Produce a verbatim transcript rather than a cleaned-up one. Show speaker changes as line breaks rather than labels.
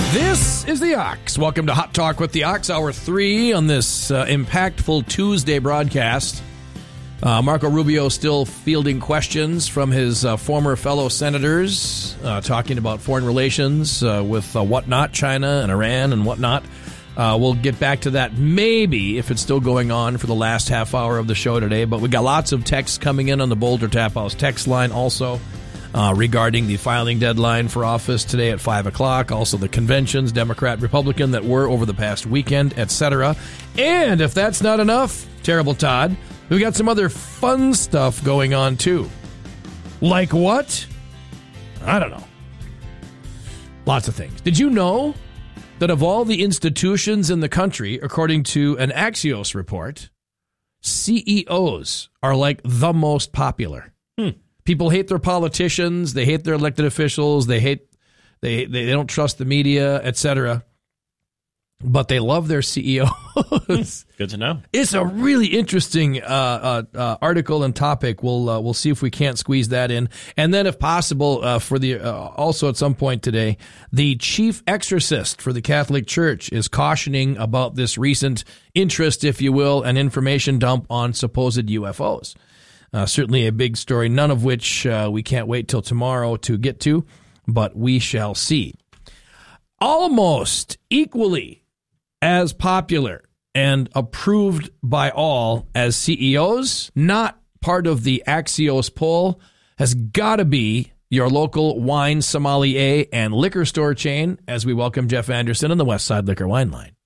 This is the Ox. Welcome to Hot Talk with the Ox, hour three on this uh, impactful Tuesday broadcast. Uh, Marco Rubio still fielding questions from his uh, former fellow senators, uh, talking about foreign relations uh, with uh, whatnot, China and Iran and whatnot. Uh, we'll get back to that maybe if it's still going on for the last half hour of the show today. But we got lots of texts coming in on the Boulder Tap House text line also. Uh, regarding the filing deadline for office today at five o'clock, also the conventions, Democrat, Republican, that were over the past weekend, et cetera. And if that's not enough, terrible Todd, we got some other fun stuff going on too. Like what? I don't know. Lots of things. Did you know that of all the institutions in the country, according to an Axios report, C E Os are like the most popular? Hmm. People hate their politicians, they hate their elected officials, they hate they they, they don't trust the media, et cetera. But they love their C E Os.
Good to know.
It's a really interesting uh, uh, uh, article and topic. We'll uh, we'll see if we can't squeeze that in, and then if possible, uh, for the uh, also at some point today, the chief exorcist for the Catholic Church is cautioning about this recent interest, if you will, and information dump on supposed U F Os. Uh, certainly a big story, none of which uh, we can't wait till tomorrow to get to, but we shall see. Almost equally as popular and approved by all as C E Os, not part of the Axios poll, has got to be your local wine sommelier and liquor store chain, as we welcome Jeff Anderson on the Westside Liquor Wine Line.